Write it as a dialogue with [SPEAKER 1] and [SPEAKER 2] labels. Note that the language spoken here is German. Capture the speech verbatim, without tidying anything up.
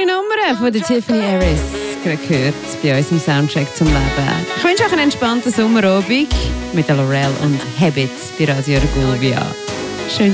[SPEAKER 1] Wunderbare Nummer von der Tiffany Harris gerade gehört bei uns im Soundtrack zum Leben. Ich wünsche euch einen entspannten Sommerabend mit der Laurel und Habit bei Radio Argovia. Schön